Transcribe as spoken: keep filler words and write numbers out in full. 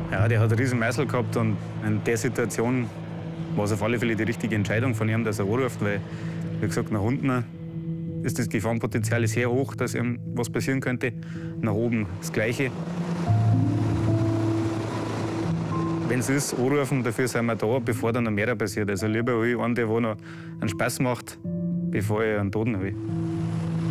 Ja, der hat einen riesen Meißel gehabt und in der Situation war es auf alle Fälle die richtige Entscheidung von ihm, dass er anruft, weil, wie gesagt, nach unten ist das Gefahrenpotenzial sehr hoch, dass ihm was passieren könnte. Nach oben das Gleiche. Wenn es ist, anrufen, dafür sind wir da, bevor dann noch mehr passiert. Also lieber will ich einen, der noch einen Spaß macht, bevor ich einen Toten will.